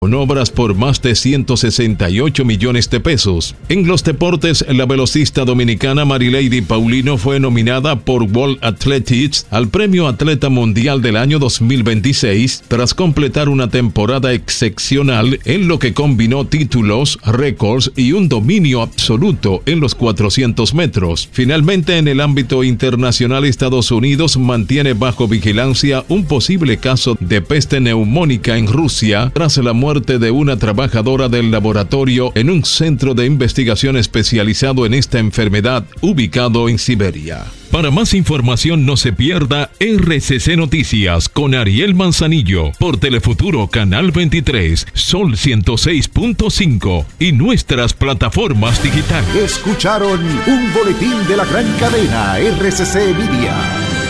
con obras por más de 168 millones de pesos. En los deportes, la velocista dominicana Marilady Paulino fue nominada por World Athletics al Premio Atleta Mundial del año 2026 tras completar una temporada excepcional en lo que combinó títulos, récords y un dominio absoluto en los 400 metros. Finalmente, en el ámbito internacional, Estados Unidos mantiene bajo vigilancia un posible caso de peste neumónica en Rusia tras la muerte de una trabajadora del laboratorio en un centro de investigación especializado en esta enfermedad ubicado en Siberia. Para más información no se pierda RCC Noticias con Ariel Manzanillo por Telefuturo Canal 23, Sol 106.5 y nuestras plataformas digitales. Escucharon un boletín de la gran cadena RCC Media.